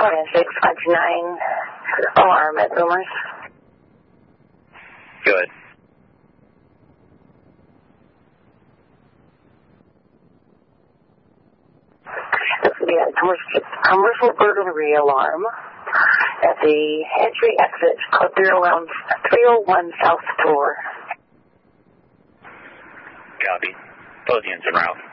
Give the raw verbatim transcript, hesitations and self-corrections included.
six five two nine, alarm at Boomers. Go ahead. This would be a commercial, commercial burglary alarm at the entry exit of three oh one South Tour. Copy. Podium's en route.